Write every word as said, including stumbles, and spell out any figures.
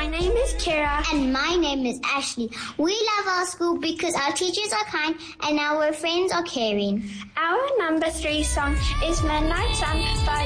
My name is Kira. And my name is Ashley. We love our school because our teachers are kind and our friends are caring. Our number three song is Midnight Sun by